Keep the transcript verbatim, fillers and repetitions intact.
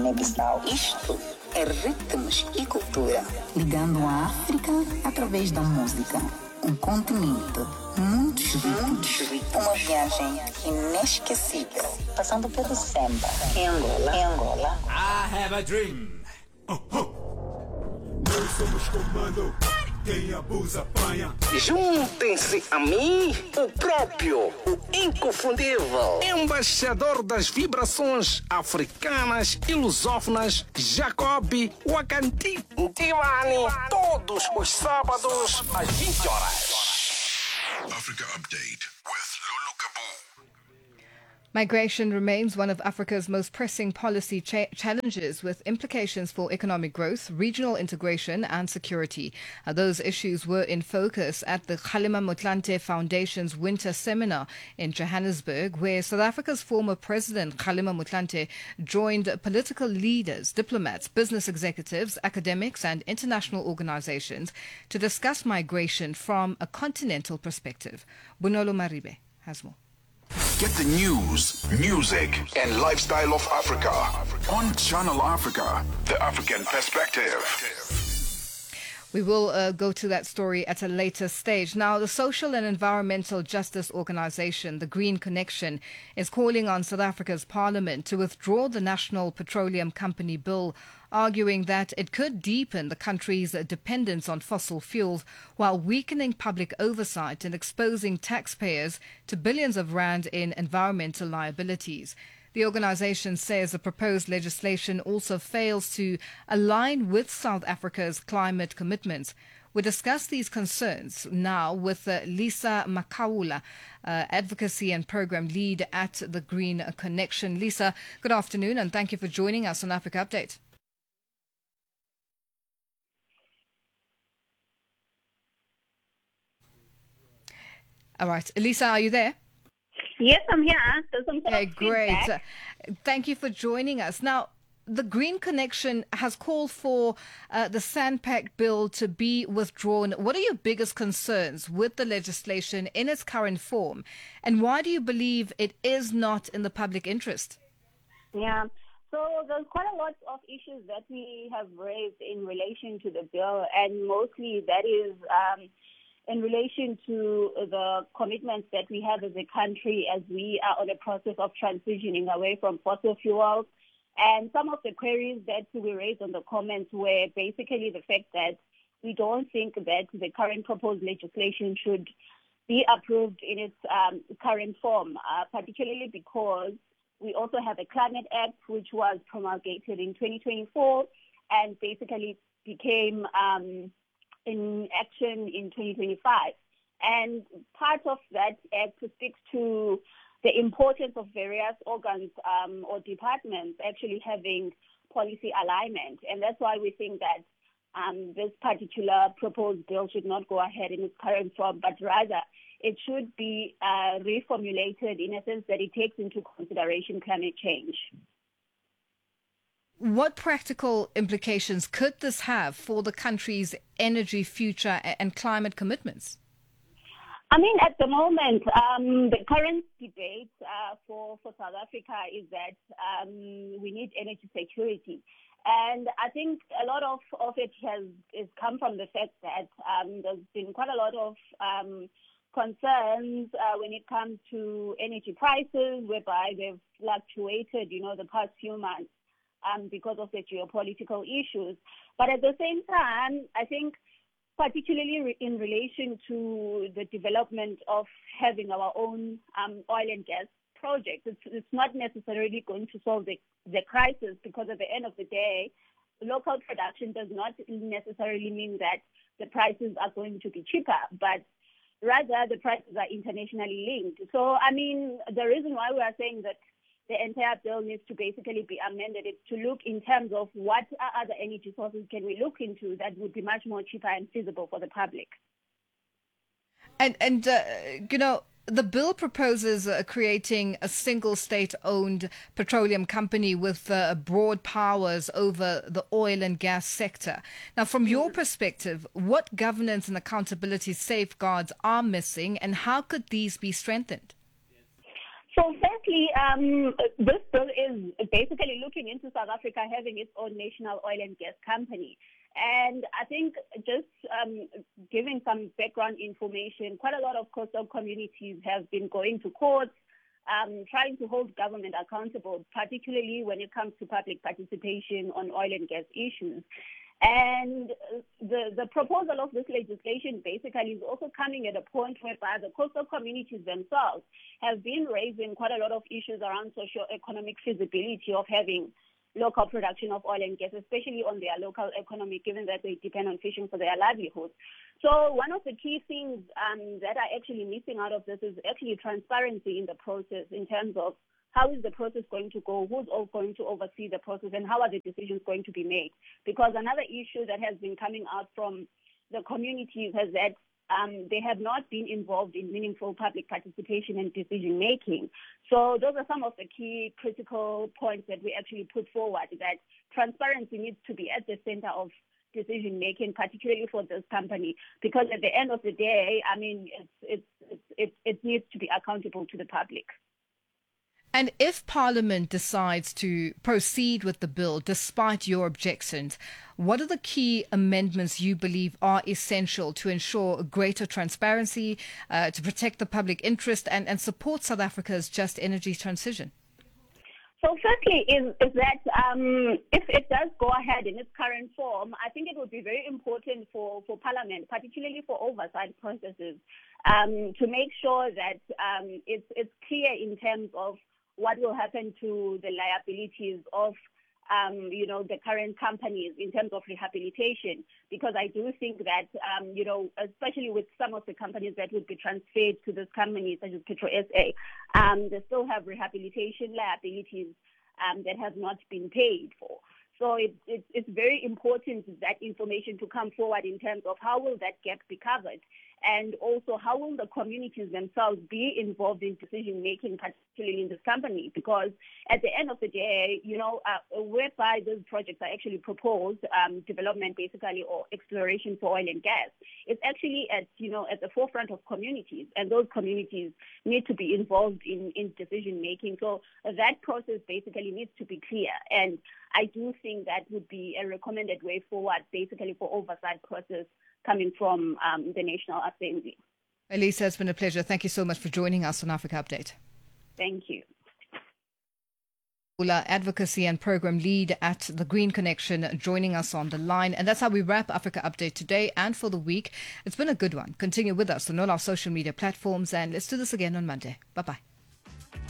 Guiné-Bissau. Isto é ritmos e cultura. Ligando a África através da música. Um continente muito rico. Uma viagem inesquecível. Passando pelo Semba, em Angola. Em Angola. I have a dream. Oh, oh. Nós somos comando. Quem abusa apanha. Juntem-se a mim, o próprio, o inconfundível, embaixador das vibrações africanas e lusófonas, Jacob Wakanti Divani, todos os sábados às vinte horas. Africa Update with Lulu Kabu. Migration remains one of Africa's most pressing policy cha- challenges, with implications for economic growth, regional integration and security. Uh, those issues were in focus at the Kgalema Motlanthe Foundation's winter seminar in Johannesburg, where South Africa's former president, Kgalema Motlanthe, joined political leaders, diplomats, business executives, academics and international organizations to discuss migration from a continental perspective. Bonolo Maribe has more. Get the news, music, and lifestyle of Africa on Channel Africa, the African perspective. We will uh, go to that story at a later stage. Now, the social and environmental justice organisation, the Green Connection, is calling on South Africa's parliament to withdraw the National Petroleum Company Bill, arguing that it could deepen the country's dependence on fossil fuels while weakening public oversight and exposing taxpayers to billions of rand in environmental liabilities. The organisation says the proposed legislation also fails to align with South Africa's climate commitments. We discuss these concerns now with uh, Lisa Makaula, uh, Advocacy and Programme Lead at the Green Connection. Lisa, good afternoon and thank you for joining us on Africa Update. All right. Lisa, are you there? Yes, I'm here. So some sort Okay, of great. feedback. Uh, Thank you for joining us. Now, the Green Connection has called for uh, the Sandpack bill to be withdrawn. What are your biggest concerns with the legislation in its current form? And why do you believe it is not in the public interest? Yeah. So there's quite a lot of issues that we have raised in relation to the bill, and mostly that is um, in relation to the commitments that we have as a country as we are on a process of transitioning away from fossil fuels. And some of the queries that we raised on the comments were basically the fact that we don't think that the current proposed legislation should be approved in its um, current form, uh, particularly because we also have a Climate Act which was promulgated in twenty twenty-four and basically became um, in action in twenty twenty-five. And part of that act speaks to the importance of various organs um, or departments actually having policy alignment. And that's why we think that um, this particular proposed bill should not go ahead in its current form, but rather it should be uh, reformulated in a sense that it takes into consideration climate change. What practical implications could this have for the country's energy future and climate commitments? I mean, at the moment, um, the current debate uh, for, for South Africa is that um, we need energy security. And I think a lot of, of it has, has come from the fact that um, there's been quite a lot of um, concerns uh, when it comes to energy prices, whereby they've fluctuated, you know, the past few months um, because of the geopolitical issues. But at the same time, I think particularly in relation to the development of having our own um, oil and gas projects, it's, it's not necessarily going to solve the, the crisis, because at the end of the day, local production does not necessarily mean that the prices are going to be cheaper, but rather the prices are internationally linked. So, I mean, the reason why we are saying that the entire bill needs to basically be amended is to look in terms of what other energy sources can we look into that would be much more cheaper and feasible for the public. And, and uh, you know, the bill proposes uh, creating a single state-owned petroleum company with uh, broad powers over the oil and gas sector. Now, from your perspective, what governance and accountability safeguards are missing, and how could these be strengthened? So first firstly, um, this bill is basically looking into South Africa having its own national oil and gas company. And I think just um, giving some background information, quite a lot of coastal communities have been going to courts, um, trying to hold government accountable, particularly when it comes to public participation on oil and gas issues. And the, the proposal of this legislation basically is also coming at a point whereby the coastal communities themselves have been raising quite a lot of issues around socio-economic feasibility of having local production of oil and gas, especially on their local economy, given that they depend on fishing for their livelihoods. So one of the key things um, that are actually missing out of this is actually transparency in the process in terms of how is the process going to go, who's all going to oversee the process, and how are the decisions going to be made? Because another issue that has been coming out from the communities is that um, they have not been involved in meaningful public participation and decision-making. So those are some of the key critical points that we actually put forward, that transparency needs to be at the center of decision-making, particularly for this company, because at the end of the day, I mean, it's, it's, it's, it needs to be accountable to the public. And if Parliament decides to proceed with the bill despite your objections, what are the key amendments you believe are essential to ensure greater transparency, uh, to protect the public interest and, and support South Africa's just energy transition? So firstly is, is that um, if it does go ahead in its current form, I think it would be very important for, for Parliament, particularly for oversight processes, um, to make sure that um, it's, it's clear in terms of what will happen to the liabilities of, um, you know, the current companies in terms of rehabilitation, because I do think that, um, you know, especially with some of the companies that would be transferred to this company, such as Petro S A, um, they still have rehabilitation liabilities um, that have not been paid for. So it, it, it's very important that information to come forward in terms of how will that gap be covered, and also how will the communities themselves be involved in decision-making, particularly in this company, because at the end of the day, you know, uh, whereby those projects are actually proposed, um, development basically or exploration for oil and gas, it's actually at, you know, at the forefront of communities, and those communities need to be involved in, in decision-making. So that process basically needs to be clear, and I do think that would be a recommended way forward, basically for oversight process coming from um, the National Assembly. Elisa, it's been a pleasure. Thank you so much for joining us on Africa Update. Thank you. Advocacy and Program Lead at the Green Connection joining us on the line. And that's how we wrap Africa Update today and for the week. It's been a good one. Continue with us on all our social media platforms, and let's do this again on Monday. Bye-bye.